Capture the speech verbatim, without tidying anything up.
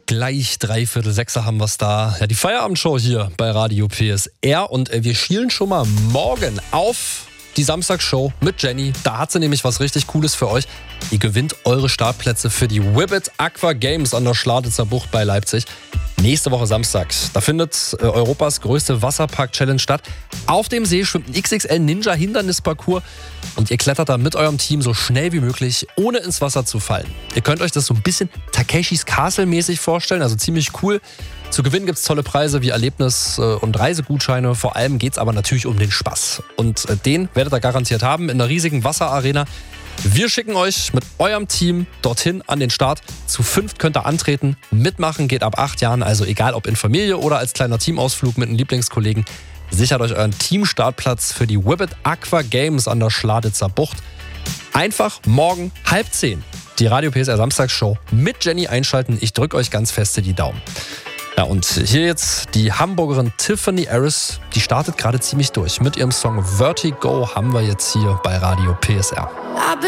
Gleich dreiviertel sechser haben wir es da. Ja, die Feierabendshow hier bei Radio P S R. Und äh, wir schielen schon mal morgen auf die Samstagsshow mit Jenny. Da hat sie nämlich was richtig Cooles für euch. Ihr gewinnt eure Startplätze für die Whippet Aqua Games an der Schladitzer Bucht bei Leipzig. Nächste Woche Samstag. Da findet äh, Europas größte Wasserpark-Challenge statt. Auf dem See schwimmt ein X X L-Ninja-Hindernisparcours und ihr klettert da mit eurem Team so schnell wie möglich, ohne ins Wasser zu fallen. Ihr könnt euch das so ein bisschen Takeshis Castle-mäßig vorstellen, also ziemlich cool. Zu gewinnen gibt es tolle Preise wie Erlebnis- und Reisegutscheine. Vor allem geht es aber natürlich um den Spaß. Und äh, den werdet ihr garantiert haben in der riesigen Wasserarena. Wir schicken euch mit eurem Team dorthin an den Start. Zu fünft könnt ihr antreten. Mitmachen geht ab acht Jahren, also egal ob in Familie oder als kleiner Teamausflug mit einem Lieblingskollegen. Sichert euch euren Teamstartplatz für die Whippet Aqua Games an der Schladitzer Bucht. Einfach morgen halb zehn die Radio P S R Samstagsshow mit Jenny einschalten. Ich drücke euch ganz feste die Daumen. Ja, und hier jetzt die Hamburgerin Tiffany Harris, die startet gerade ziemlich durch. Mit ihrem Song Vertigo haben wir jetzt hier bei Radio P S R.